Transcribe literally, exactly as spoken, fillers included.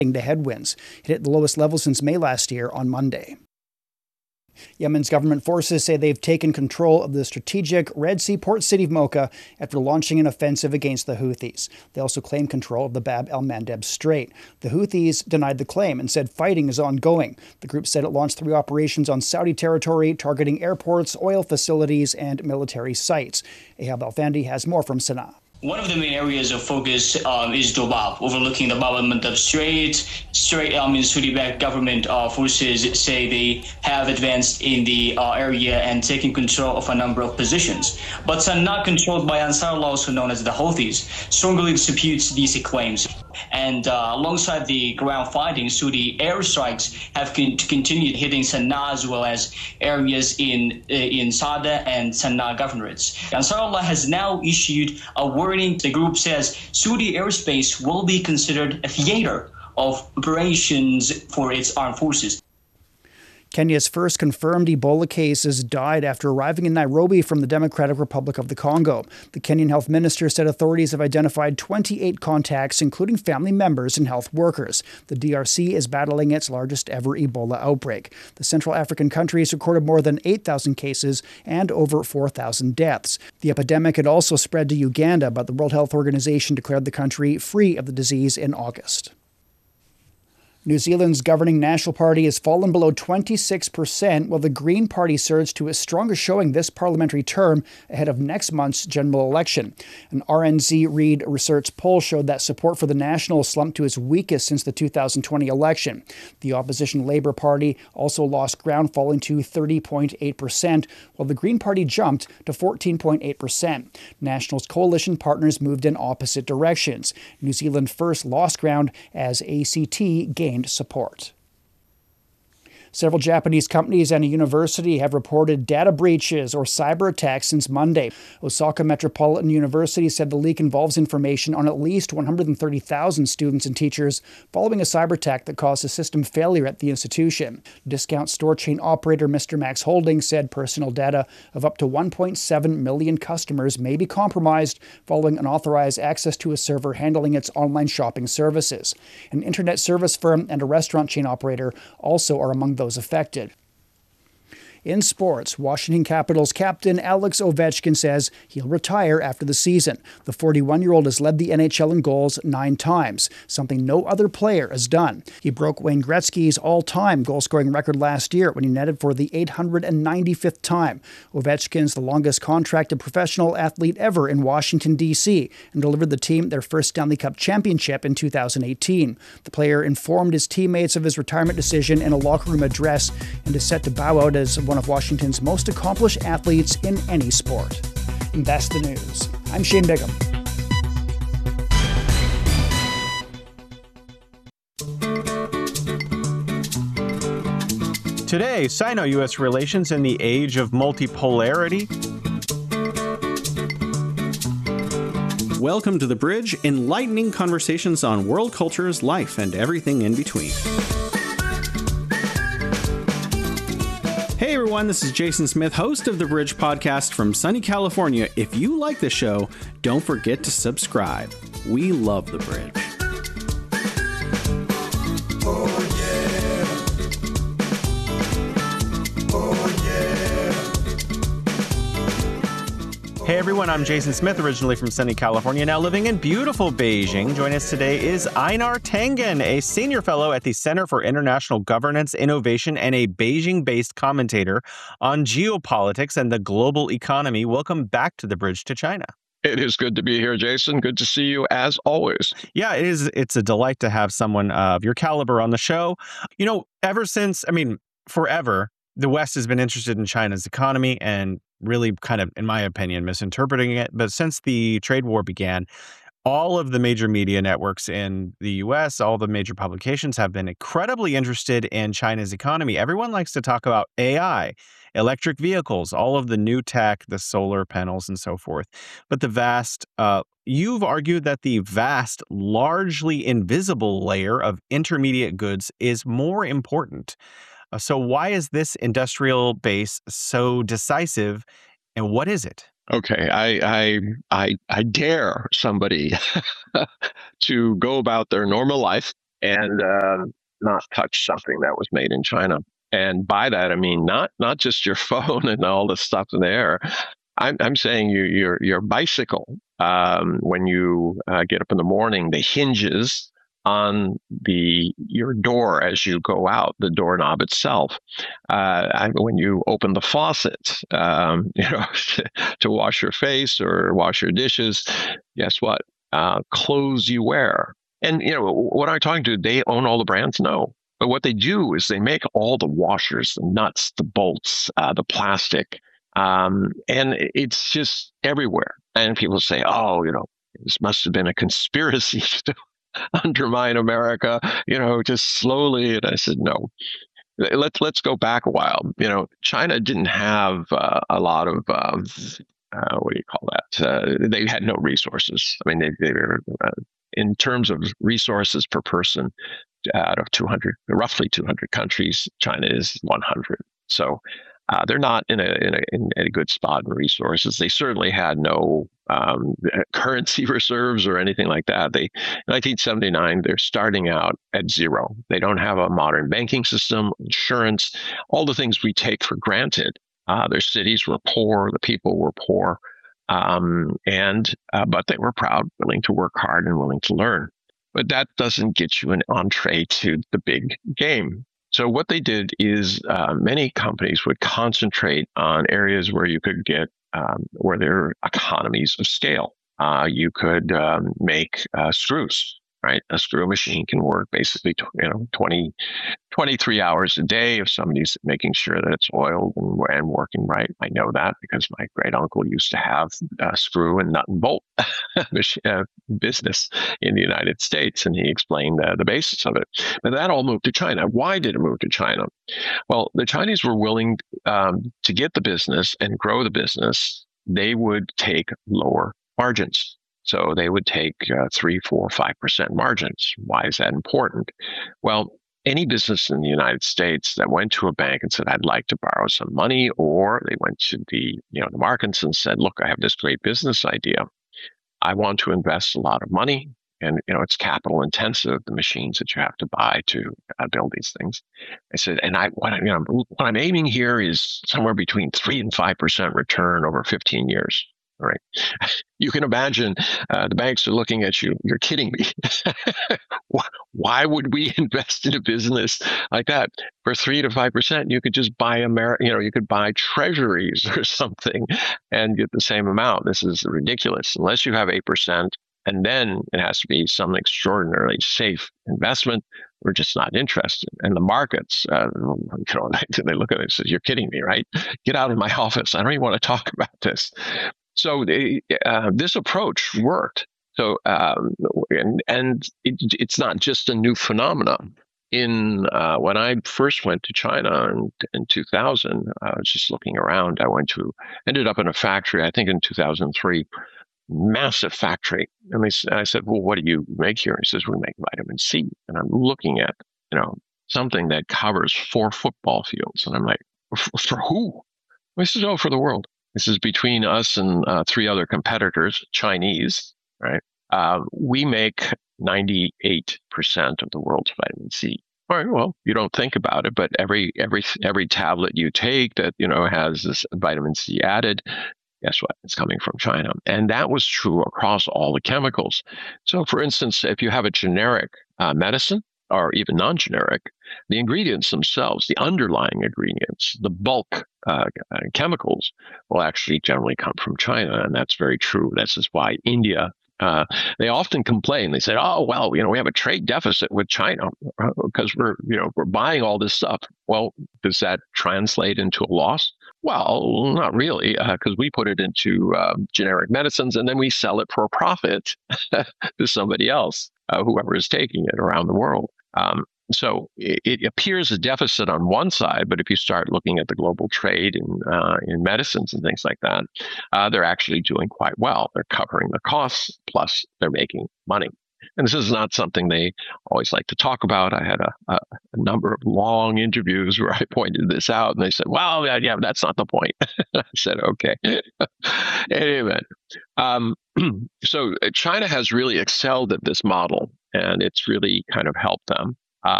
the headwinds. It hit the lowest level since May last year on Monday. Yemen's government forces say they've taken control of the strategic Red Sea port city of Mocha after launching an offensive against the Houthis. They also claim control of the Bab el-Mandeb Strait. The Houthis denied the claim and said fighting is ongoing. The group said it launched three operations on Saudi territory, targeting airports, oil facilities, and military sites. Ahab Al-Fandi has more from Sana'a. One of the main areas of focus um, is Dobab, overlooking the Bab el-Mandeb Strait. Strait, I mean, Saudi-backed government uh, forces say they have advanced in the uh, area and taken control of a number of positions. But Sana'a, controlled by Ansarullah, also known as the Houthis, strongly disputes these claims. And uh, alongside the ground fighting, Saudi airstrikes have con- continued hitting Sana'a as well as areas in uh, in Sada and Sana'a governorates. Ansarullah has now issued a warning. The group says Saudi airspace will be considered a theater of operations for its armed forces. Kenya's first confirmed Ebola cases died after arriving in Nairobi from the Democratic Republic of the Congo. The Kenyan health minister said authorities have identified twenty-eight contacts, including family members and health workers. The D R C is battling its largest ever Ebola outbreak. The Central African countries recorded more than eight thousand cases and over four thousand deaths. The epidemic had also spread to Uganda, but the World Health Organization declared the country free of the disease in August. New Zealand's governing National Party has fallen below twenty-six percent, while the Green Party surged to its strongest showing this parliamentary term ahead of next month's general election. An R N Z Reid research poll showed that support for the Nationals slumped to its weakest since the two thousand twenty election. The opposition Labour Party also lost ground, falling to thirty point eight percent, while the Green Party jumped to fourteen point eight percent. Nationals' coalition partners moved in opposite directions. New Zealand First lost ground as A C T gained support. Several Japanese companies and a university have reported data breaches or cyber attacks since Monday. Osaka Metropolitan University said the leak involves information on at least one hundred thirty thousand students and teachers following a cyber attack that caused a system failure at the institution. Discount store chain operator Mister Max Holdings said personal data of up to one point seven million customers may be compromised following unauthorized access to a server handling its online shopping services. An internet service firm and a restaurant chain operator also are among those affected. In sports, Washington Capitals captain Alex Ovechkin says he'll retire after the season. The forty-one-year-old has led the N H L in goals nine times, something no other player has done. He broke Wayne Gretzky's all-time goal-scoring record last year when he netted for the eight hundred ninety-fifth time. Ovechkin's the longest contracted professional athlete ever in Washington, D C, and delivered the team their first Stanley Cup championship in two thousand eighteen. The player informed his teammates of his retirement decision in a locker room address and is set to bow out as one of Washington's most accomplished athletes in any sport. And that's the news. I'm Shane Bigham. Today, Sino-U S relations in the age of multipolarity. Welcome to The Bridge, enlightening conversations on world cultures, life, and everything in between. Hey everyone, this is Jason Smith, host of The Bridge podcast from sunny California. If you like the show, don't forget to subscribe. We love The Bridge. Oh yeah. Oh yeah. Hey everyone, I'm Jason Smith, originally from sunny California, now living in beautiful Beijing. Joining us today is Einar Tangen, a senior fellow at the Center for International Governance, Innovation, and a Beijing-based commentator on geopolitics and the global economy. Welcome back to The Bridge to China. It is good to be here, Jason. Good to see you as always. Yeah, it is. It's a delight to have someone of your caliber on the show. You know, ever since, I mean, forever, the West has been interested in China's economy and really kind of, in my opinion, misinterpreting it. But since the trade war began, all of the major media networks in the U S, all the major publications have been incredibly interested in China's economy. Everyone likes to talk about A I, electric vehicles, all of the new tech, the solar panels and so forth. But the vast, uh, you've argued that the vast, largely invisible layer of intermediate goods is more important. Uh, so why is this industrial base so decisive, and what is it? Okay, I I I, I dare somebody to go about their normal life and uh, not touch something that was made in China. And by that, I mean not not just your phone and all the stuff in there. I'm, I'm saying you, your your bicycle. Um, when you uh, get up in the morning, the hinges on the your door as you go out, the doorknob itself. Uh, I, when you open the faucet, um, you know, to, to wash your face or wash your dishes, guess what? Uh, clothes you wear. And you know what I'm talking to? They own all the brands? No. But what they do is they make all the washers, the nuts, the bolts, uh, the plastic. Um, and it's just everywhere. And people say, oh, you know, this must have been a conspiracy to undermine America, you know, just slowly. And I said, no, let's, let's go back a while. You know, China didn't have uh, a lot of, um, uh, what do you call that? Uh, they had no resources. I mean, they, they were, uh, in terms of resources per person, out of two hundred, roughly two hundred countries, China is one hundred. So, Uh, they're not in a, in a in a good spot in resources. They certainly had no um, currency reserves or anything like that. They, in nineteen seventy-nine, they're starting out at zero. They don't have a modern banking system, insurance, all the things we take for granted. Uh, their cities were poor, the people were poor, um, and uh, but they were proud, willing to work hard, and willing to learn. But that doesn't get you an entree to the big game. So what they did is uh, many companies would concentrate on areas where you could get, um, where there are economies of scale. Uh, you could um, make uh, screws, right? A screw machine can work basically, you know, twenty, twenty-three hours a day if somebody's making sure that it's oiled and, and working right. I know that because my great uncle used to have a screw and nut and bolt uh, business in the United States, and he explained uh, the basis of it. But that all moved to China. Why did it move to China? Well, the Chinese were willing um, to get the business and grow the business. They would take lower margins. So they would take uh, three, four, five percent margins. Why is that important? Well, any business in the United States that went to a bank and said, "I'd like to borrow some money," or they went to the, you know, the markets and said, "Look, I have this great business idea. I want to invest a lot of money, and you know, it's capital intensive, the machines that you have to buy to uh, build these things." I said, "And I, what, I, you know, what I'm aiming here is somewhere between three and five percent return over fifteen years." All right. You can imagine uh, the banks are looking at you. You're kidding me. Why would we invest in a business like that for three to five percent? You could just buy Ameri- you know, you could buy treasuries or something and get the same amount. This is ridiculous. Unless you have eight percent, and then it has to be some extraordinarily safe investment. We're just not interested. And the markets, uh, you know, they look at it and say, "You're kidding me, right? Get out of my office. I don't even want to talk about this." So they, uh, this approach worked. So um, and and it, it's not just a new phenomenon. In uh, when I first went to China in, in two thousand, I was just looking around. I went to ended up in a factory. I think in two thousand three, massive factory. And they, I said, "Well, what do you make here?" He says, "We make vitamin C." And I'm looking at, you know, something that covers four football fields, and I'm like, "For who?" He says, "Oh, for the world." This is between us and uh, three other competitors, Chinese, right? Uh, we make ninety-eight percent of the world's vitamin C. All right, well, you don't think about it, but every every every tablet you take that, you know, has this vitamin C added, guess what? It's coming from China. And that was true across all the chemicals. So, for instance, if you have a generic uh, medicine, or even non-generic, the ingredients themselves, the underlying ingredients, the bulk uh, uh, chemicals will actually generally come from China. And that's very true. This is why India, uh, they often complain. They say, "Oh, well, you know, we have a trade deficit with China because we're, you know, we're buying all this stuff." Well, does that translate into a loss? Well, not really, because uh, we put it into uh, generic medicines and then we sell it for a profit to somebody else, uh, whoever is taking it around the world. Um, so it, it appears a deficit on one side, but if you start looking at the global trade in uh, in medicines and things like that, uh, they're actually doing quite well. They're covering the costs, plus they're making money. And this is not something they always like to talk about. I had a, a, a number of long interviews where I pointed this out, and they said, "Well, yeah, yeah, that's not the point." I said, "Okay." Anyway, um, so China has really excelled at this model. and it's really kind of helped them.